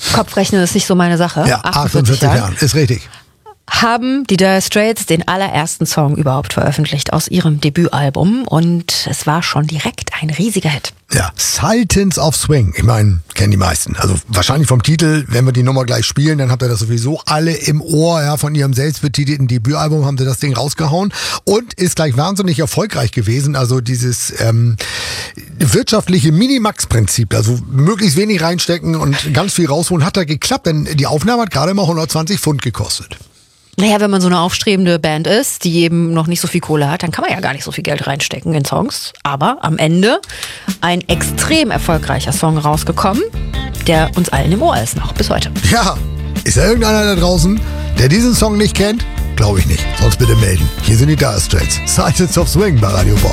Kopfrechnen ist nicht so meine Sache. Ja, 48 Jahren, ist richtig. Haben die Dire Straits den allerersten Song überhaupt veröffentlicht aus ihrem Debütalbum und es war schon direkt ein riesiger Hit. Ja, Sultans of Swing. Ich meine, kennen die meisten. Also wahrscheinlich vom Titel, wenn wir die Nummer gleich spielen, dann habt ihr das sowieso alle im Ohr. Ja, von ihrem selbstbetitelten Debütalbum haben sie das Ding rausgehauen und ist gleich wahnsinnig erfolgreich gewesen. Also dieses wirtschaftliche Minimax-Prinzip, also möglichst wenig reinstecken und ganz viel rausholen, hat da geklappt, denn die Aufnahme hat gerade mal 120 Pfund gekostet. Naja, wenn man so eine aufstrebende Band ist, die eben noch nicht so viel Kohle hat, dann kann man ja gar nicht so viel Geld reinstecken in Songs. Aber am Ende ein extrem erfolgreicher Song rausgekommen, der uns allen im Ohr ist, noch bis heute. Ja, ist da irgendeiner da draußen, der diesen Song nicht kennt? Glaube ich nicht. Sonst bitte melden. Hier sind die Dire Straits. Sultans of Swing bei Radio Bob.